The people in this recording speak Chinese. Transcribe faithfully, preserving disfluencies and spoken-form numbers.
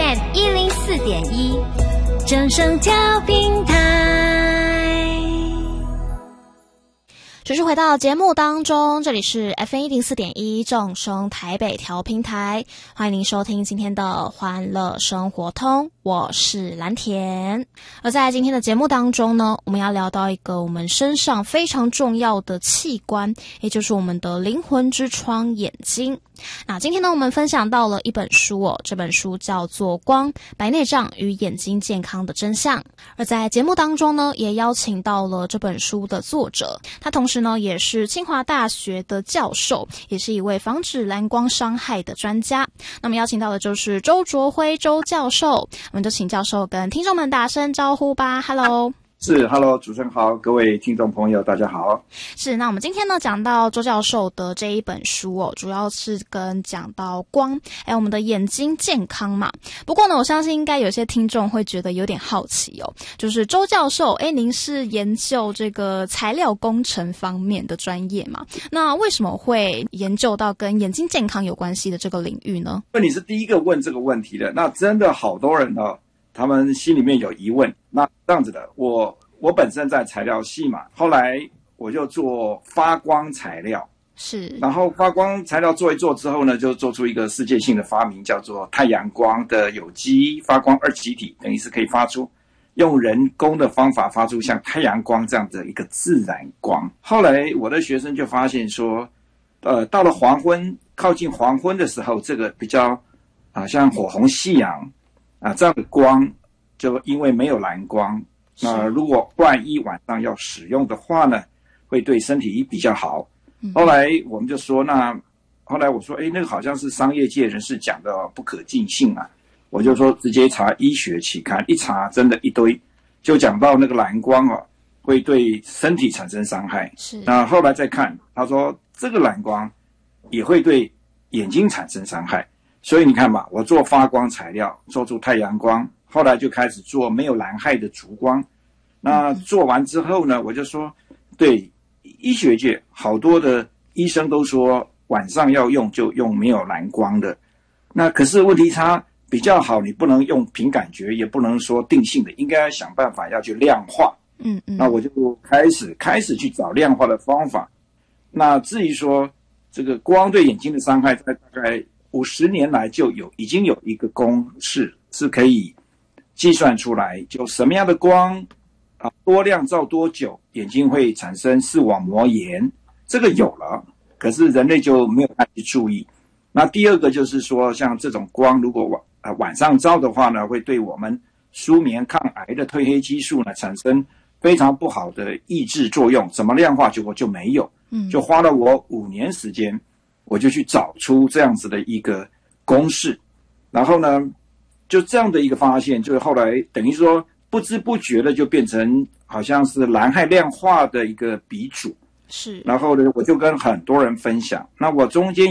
M 一零四点一，正声调频台。持续回到节目当中，这里是 F M 一零四点一正声台北调频台，欢迎您收听今天的欢乐生活通，我是蓝田。而在今天的节目当中呢，我们要聊到一个我们身上非常重要的器官，也就是我们的灵魂之窗——眼睛。那今天呢，我们分享到了一本书哦，这本书叫做《光：白内障与眼睛健康的真相》。而在节目当中呢，也邀请到了这本书的作者，他同时呢也是清华大学的教授，也是一位防止蓝光伤害的专家。那么邀请到的就是周卓辉周教授，我们就请教授跟听众们打声招呼吧。 Hello。 是 ，Hello， 主持人好，各位听众朋友，大家好。 是，那我们今天呢讲到周教授的这一本书哦，主要是跟讲到光，哎，我们的眼睛健康嘛。不过呢，我相信应该有些听众会觉得有点好奇哦，就是周教授，哎，您是研究这个材料工程方面的专业嘛？那为什么会研究到跟眼睛健康有关系的这个领域呢？ 那你是第一个问这个问题的，那真的好多人哦。他们心里面有疑问，那这样子的，我我本身在材料系嘛，后来我就做发光材料， 是， 然后发光材料做一做之后呢，就做出一个世界性的发明，叫做太阳光的有机发光二极体，等于是可以发出用人工的方法发出像太阳光这样的一个自然光。后来我的学生就发现说，呃，到了黄昏，靠近黄昏的时候，这个比较啊像火红夕阳。啊，这样的光就因为没有蓝光，那、呃、如果万一晚上要使用的话呢，会对身体比较好。后来我们就说，那后来我说，哎，那个好像是商业界人士讲的不可尽信啊，我就说直接查医学期刊，一查真的一堆，就讲到那个蓝光啊会对身体产生伤害。 是， 那后来再看，他说这个蓝光也会对眼睛产生伤害。所以你看嘛，我做发光材料，做出太阳光，后来就开始做没有蓝害的烛光。那做完之后呢，我就说，对医学界好多的医生都说晚上要用就用没有蓝光的。那可是问题它比较好，你不能用凭感觉，也不能说定性的，应该想办法要去量化。 嗯嗯。 那我就开始开始去找量化的方法。那至于说这个光对眼睛的伤害，在大概五十年来就有已经有一个公式是可以计算出来，就什么样的光啊，多亮照多久，眼睛会产生视网膜炎，这个有了，可是人类就没有太去注意。那第二个就是说，像这种光如果晚啊晚上照的话呢，会对我们舒眠抗癌的褪黑激素呢产生非常不好的抑制作用，怎么量化结果就没有，嗯，就花了我五年时间。我就去找出这样子的一个公式，然后呢，就这样的一个发现，就是后来等于说不知不觉的就变成好像是蓝害量化的一个鼻祖。 是， 然后呢，我就跟很多人分享。那我中间